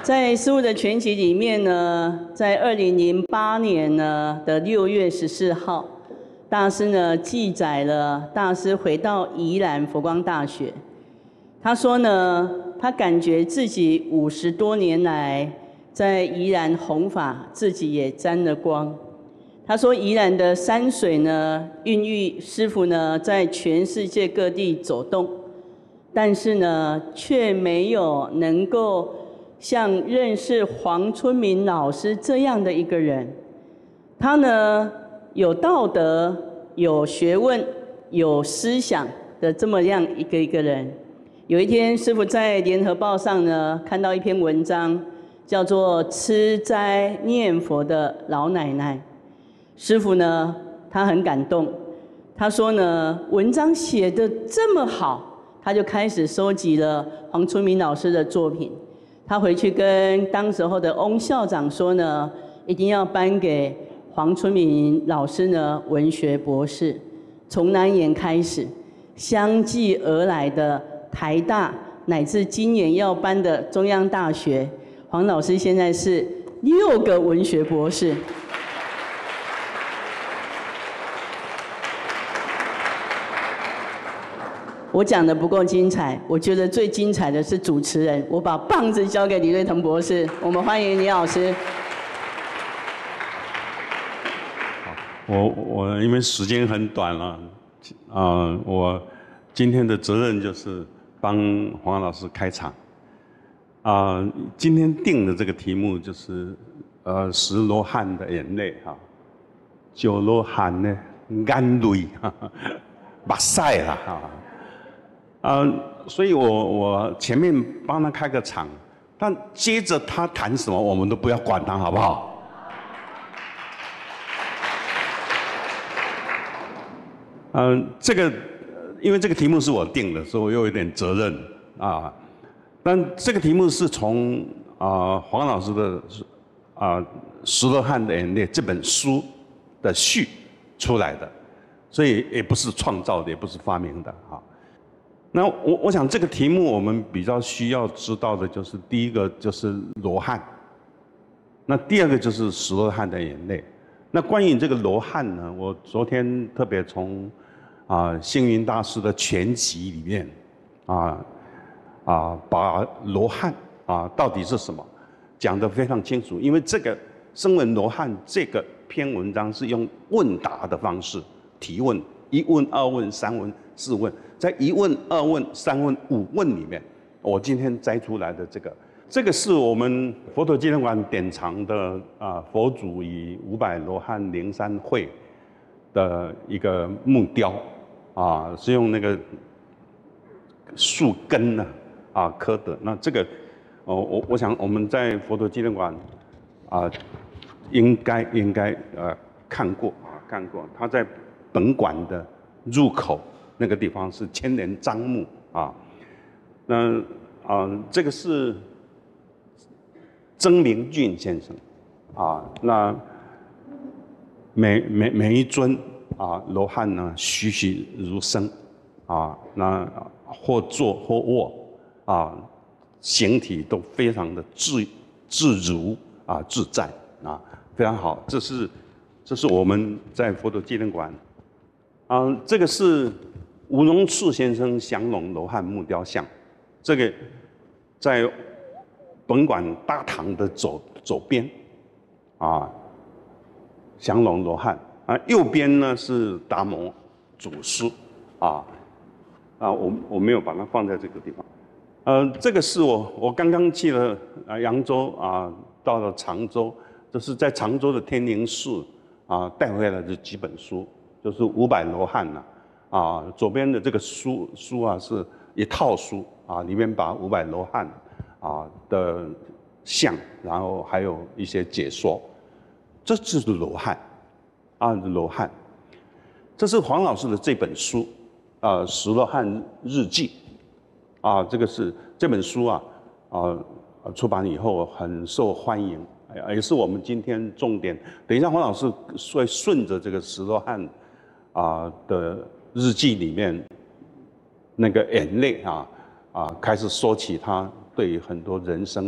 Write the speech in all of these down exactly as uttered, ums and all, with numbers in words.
在师父的全集里面呢，在二零零八年呢的六月十四号，大师呢记载了大师回到宜兰佛光大学。他说呢，他感觉自己五十多年来在宜兰弘法，自己也沾了光。他说，宜兰的山水呢，孕育师父呢在全世界各地走动，但是呢，却没有能够像认识黄春明老师这样的一个人。他呢有道德、有学问、有思想的这么样一个一个人。有一天，师父在联合报上呢看到一篇文章，叫做《吃斋念佛的老奶奶》。师父呢他很感动，他说呢文章写得这么好，他就开始收集了黄春明老师的作品。他回去跟当时候的翁校长说呢，一定要颁给黄春明老师呢文学博士。从南研开始，相继而来的台大，乃至今年要颁的中央大学，黄老师现在是六个文学博士。我讲的不够精彩，我觉得最精彩的是主持人。我把棒子交给李瑞腾博士，我们欢迎李老师。 我我因为时间很短了，啊、呃，我今天的责任就是帮黄老师开场。啊、呃，今天定的这个题目就是呃十罗汉的眼泪哈，九罗汉呢眼泪哈，目屎啦哈。呃，所以我我前面帮他开个场，但接着他谈什么，我们都不要管他，好不好？嗯、呃，这个因为这个题目是我定的，所以我又有点责任啊。但这个题目是从啊、呃、黄老师的啊《十罗汉的眼泪》这本书的序出来的，所以也不是创造的，也不是发明的啊。那我我想这个题目我们比较需要知道的就是第一个就是罗汉，那第二个就是十罗汉的眼泪。那关于这个罗汉呢，我昨天特别从啊星云大师的全集里面啊啊把罗汉啊到底是什么讲得非常清楚，因为这个声闻罗汉这个篇文章是用问答的方式提问，一问二问三问四问。在一问、二问、三问、五问里面，我今天摘出来的这个，这个是我们佛陀纪念馆典藏的啊佛祖与五百罗汉灵山会的一个木雕啊，是用那个树根呢啊刻的。那这个哦，我我想我们在佛陀纪念馆啊，应该应该呃看过啊看过，它在本馆的入口。那个地方是千年樟木啊，那啊、呃、这个是曾明俊先生啊，那每每每一尊啊罗汉呢栩栩如生啊，那或坐或卧啊，形体都非常的自自如啊自在啊，非常好。这是这是我们在佛陀纪念馆啊，这个是。吴荣次先生降龙罗汉木雕像，这个在本馆大堂的左左边，啊，降龙罗汉啊，右边呢是达摩祖师，啊啊，我我没有把它放在这个地方，呃，这个是我我刚刚去了啊扬州啊，到了常州，这是在常州的天宁寺啊带回来的几本书，就是五百罗汉呐、啊。啊，左边的这个书书啊是一套书啊，里面把五百罗汉啊的像，然后还有一些解说，这就是罗汉啊，罗汉。这是黄老师的这本书啊，《十罗汉日记》啊，这个是这本书啊啊出版以后很受欢迎，也是我们今天重点。等一下黄老师会顺着这个十罗汉啊的。日记里面那个眼泪啊啊，开始说起他对很多人生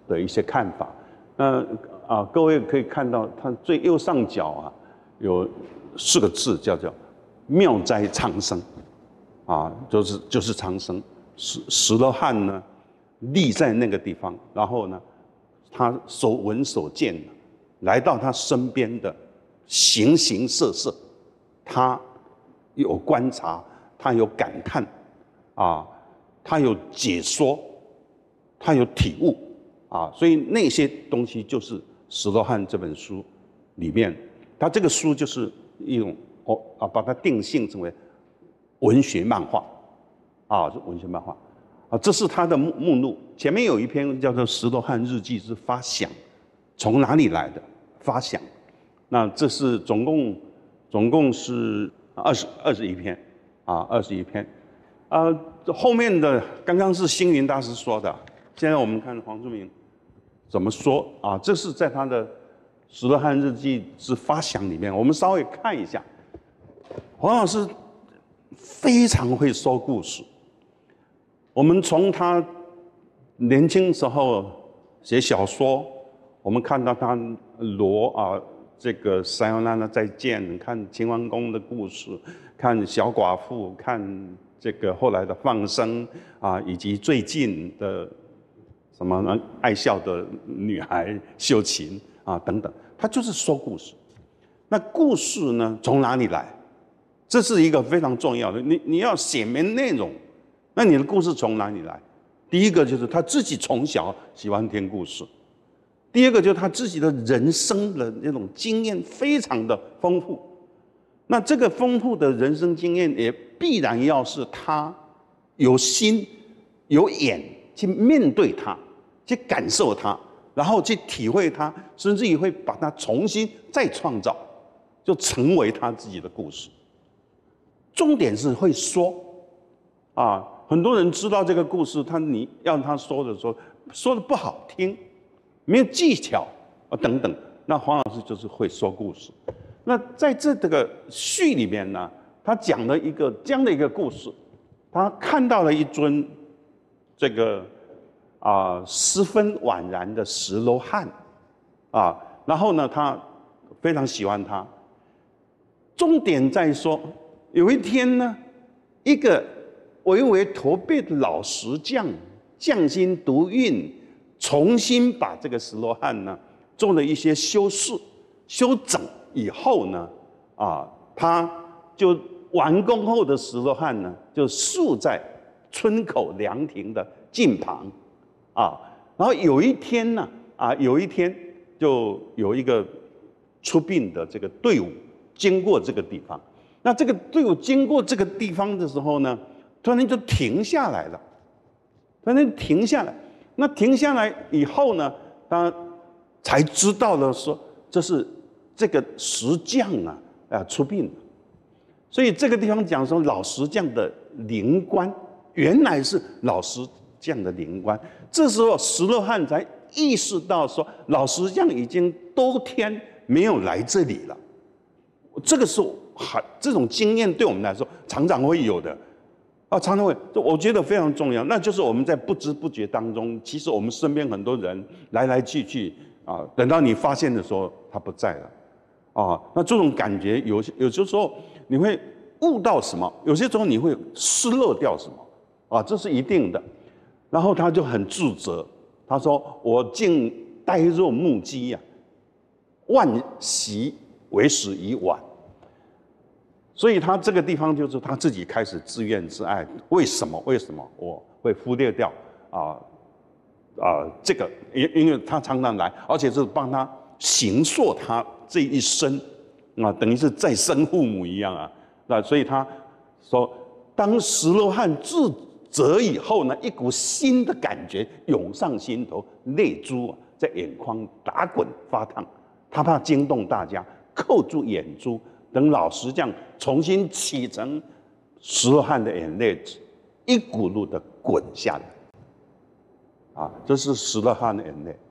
的一些看法。那啊，各位可以看到，它最右上角啊有四个字，叫做“妙哉长生”，啊，就是就是长生。石石勒汉呢立在那个地方，然后呢，他手闻手见，来到他身边的形形色色，他有观察，他有感叹，啊，他有解说，他有体悟，啊，所以那些东西就是石勒汉这本书里面，他这个书就是一种哦啊，把它定性成为文学漫画，啊，是文学漫画。啊，这是他的目目录，前面有一篇叫做《石勒汉日记之发想》，从哪里来的发想？那这是总共总共是二十二十一篇，啊，二十一篇，啊，后面的刚刚是星云大师说的，现在我们看黄志明怎么说啊？这是在他的《石勒汉日记之发想》里面，我们稍微看一下，黄老师非常会说故事。我们从他年轻时候写小说，我们看到他罗啊，这个塞欧娜娜再见，看秦王宫的故事，看小寡妇，看这个后来的放生啊，以及最近的什么爱笑的女孩秀琴啊等等，他就是说故事。那故事呢，从哪里来？这是一个非常重要的，你你要写明内容。那你的故事从哪里来？第一个就是他自己从小喜欢听故事，第二个就是他自己的人生的那种经验非常的丰富。那这个丰富的人生经验也必然要是他有心有眼去面对它，去感受它，然后去体会它，甚至于会把它重新再创造，就成为他自己的故事。重点是会说啊。很多人知道这个故事，他你要他说的时候，说的不好听，没有技巧啊等等。那黄老师就是会说故事。那在这这个序里面呢，他讲了一个这样的一个故事，他看到了一尊这个啊、呃、十分宛然的石勒汉啊，然后呢，他非常喜欢他。重点在说，有一天呢，一个巍巍驼背的老石匠匠心独运，重新把这个石勒汉呢做了一些修饰、修整以后呢，啊，他就完工后的石勒汉呢，就竖在村口凉亭的近旁，啊，然后有一天呢，啊，有一天就有一个出殡的这个队伍经过这个地方，那这个队伍经过这个地方的时候呢，突然就停下来了，突然停下来。那停下来以后呢，他才知道了说，这是这个石匠啊，啊出殡了。所以这个地方讲说老石匠的灵官，原来是老石匠的灵官。这时候石勒汉才意识到说，老石匠已经多天没有来这里了。这个时候，还这种经验对我们来说常常会有的。啊，常常会，我觉得非常重要。那就是我们在不知不觉当中，其实我们身边很多人来来去去啊，等到你发现的时候，他不在了，啊，那这种感觉有些有些时候你会悟到什么，有些时候你会失落掉什么，啊，这是一定的。然后他就很自责，他说：“我竟呆若木鸡呀，万习为时已晚。”所以他这个地方就是他自己开始自怨自艾，为什么？为什么我会忽略掉啊啊这个？因因为他常常来，而且是帮他形塑他这一生啊，等于是再生父母一样啊。那所以他说，当石勒汉自责以后呢，一股新的感觉涌上心头，泪珠啊在眼眶打滚发烫，他怕惊动大家，扣住眼珠。等老石匠重新启程，石勒汉的眼泪一股路的滚下来，啊，这是石勒汉的眼泪。